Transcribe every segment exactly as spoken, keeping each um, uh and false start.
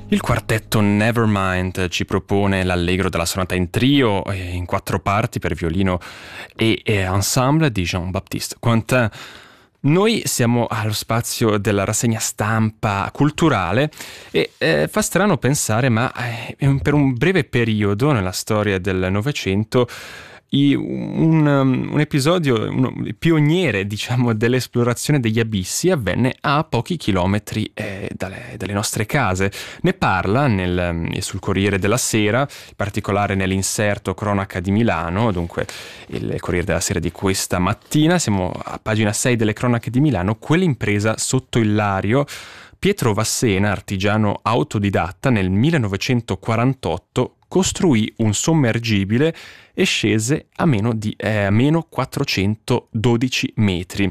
Il quartetto Nevermind ci propone l'allegro della sonata in trio e in quattro parti per violino e, e ensemble di Jean-Baptiste Quentin. Noi siamo allo spazio della rassegna stampa culturale e eh, fa strano pensare, ma eh, per un breve periodo nella storia del Novecento Un, un episodio un, pioniere, diciamo, dell'esplorazione degli abissi avvenne a pochi chilometri eh, dalle, dalle nostre case. Ne parla nel, sul Corriere della Sera, in particolare nell'inserto Cronaca di Milano, dunque il Corriere della Sera di questa mattina. Siamo a pagina sei delle Cronache di Milano. Quell'impresa sotto il Lario. Pietro Vassena, artigiano autodidatta, nel millenovecentoquarantotto costruì un sommergibile e scese a meno, di, eh, a meno quattrocentododici metri.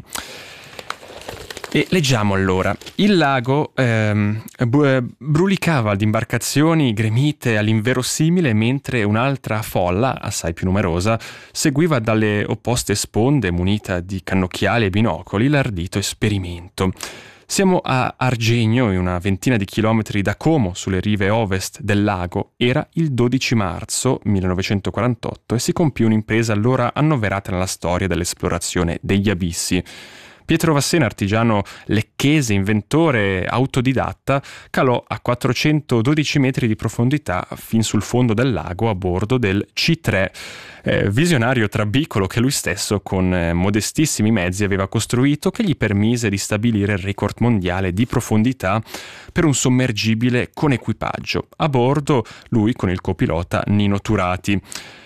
E leggiamo allora. Il lago ehm, brulicava di imbarcazioni gremite all'inverosimile, mentre un'altra folla, assai più numerosa, seguiva dalle opposte sponde, munita di cannocchiali e binocoli, l'ardito esperimento. Siamo a Argegno, in una ventina di chilometri da Como, sulle rive ovest del lago. Era il dodici marzo millenovecentoquarantotto e si compì un'impresa allora annoverata nella storia dell'esplorazione degli abissi. Pietro Vassena, artigiano lecchese, inventore, autodidatta, calò a quattrocentododici metri di profondità fin sul fondo del lago a bordo del C tre, eh, visionario trabicolo che lui stesso con eh, modestissimi mezzi aveva costruito, che gli permise di stabilire il record mondiale di profondità per un sommergibile con equipaggio. A bordo lui con il copilota Nino Turati.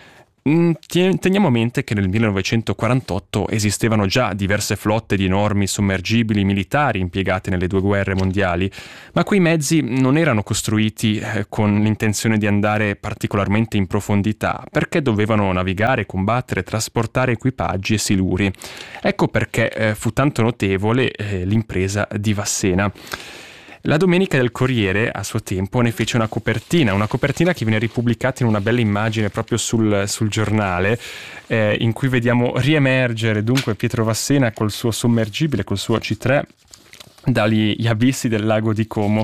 Teniamo a mente che nel millenovecentoquarantotto esistevano già diverse flotte di enormi sommergibili militari impiegate nelle due guerre mondiali, ma quei mezzi non erano costruiti eh, con l'intenzione di andare particolarmente in profondità, perché dovevano navigare, combattere, trasportare equipaggi e siluri. Ecco perché eh, fu tanto notevole eh, l'impresa di Vassena. La Domenica del Corriere a suo tempo ne fece una copertina, una copertina che viene ripubblicata in una bella immagine proprio sul, sul giornale, eh, in cui vediamo riemergere dunque Pietro Vassena col suo sommergibile, col suo C tre, dagli abissi del lago di Como.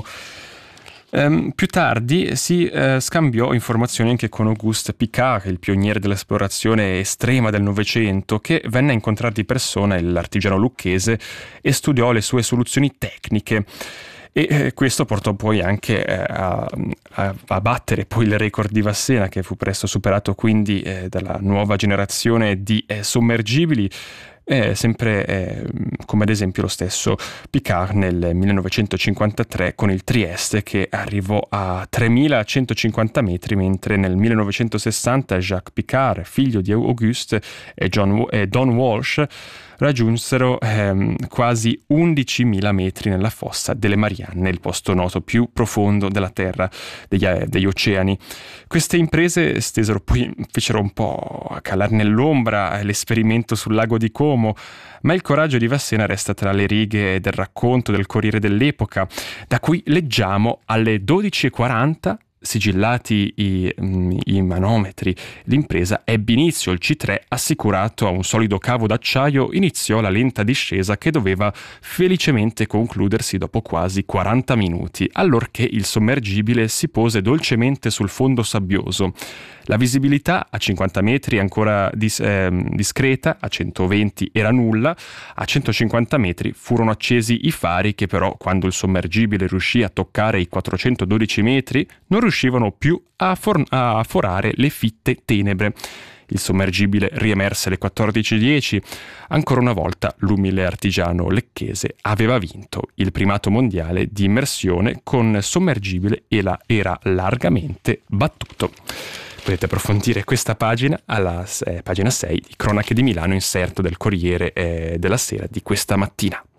Um, più tardi si uh, scambiò informazioni anche con Auguste Piccard, il pioniere dell'esplorazione estrema del Novecento, che venne a incontrare di persona l'artigiano lucchese e studiò le sue soluzioni tecniche. E eh, questo portò poi anche eh, a, a, a battere poi il record di Vassena, che fu presto superato quindi eh, dalla nuova generazione di eh, sommergibili, eh, sempre eh, come ad esempio lo stesso Piccard nel millenovecentocinquantatré con il Trieste, che arrivò a tremilacentocinquanta metri, mentre nel millenovecentosessanta Jacques Piccard, figlio di Auguste e, John, e Don Walsh, raggiunsero ehm, quasi undicimila metri nella fossa delle Marianne, il posto noto più profondo della terra, degli, degli oceani. Queste imprese stesero poi, fecero un po' calare nell'ombra l'esperimento sul lago di Como, ma il coraggio di Vassena resta tra le righe del racconto del Corriere dell'epoca, da cui leggiamo alle dodici e quaranta, sigillati i, i manometri, l'impresa ebbe inizio. Il C tre, assicurato a un solido cavo d'acciaio, iniziò la lenta discesa che doveva felicemente concludersi dopo quasi quaranta minuti, allorché il sommergibile si pose dolcemente sul fondo sabbioso. La visibilità a cinquanta metri ancora dis- eh, discreta, a centoventi era nulla, a centocinquanta metri furono accesi i fari che però, quando il sommergibile riuscì a toccare i quattrocentododici metri, non riuscivano più a, for- a forare le fitte tenebre. Il sommergibile riemerse alle quattordici e dieci. Ancora una volta l'umile artigiano lecchese aveva vinto il primato mondiale di immersione con sommergibile e la era largamente battuto. Potete approfondire questa pagina alla eh, pagina sei di Cronache di Milano, inserto del Corriere eh, della Sera di questa mattina.